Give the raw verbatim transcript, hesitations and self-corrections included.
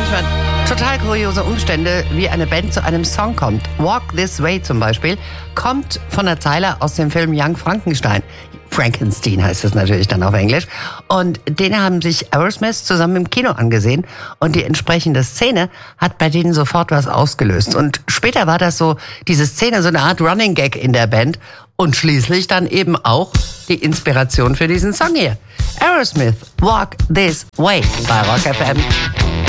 manchmal total kuriose Umstände, wie eine Band zu einem Song kommt. Walk This Way zum Beispiel kommt von der Zeile aus dem Film Young Frankenstein. Frankenstein heißt es natürlich dann auf Englisch. Und den haben sich Aerosmith zusammen im Kino angesehen. Und die entsprechende Szene hat bei denen sofort was ausgelöst. Und später war das so, diese Szene, so eine Art Running Gag in der Band. Und schließlich dann eben auch die Inspiration für diesen Song hier. Aerosmith, Walk This Way bei Rock F M.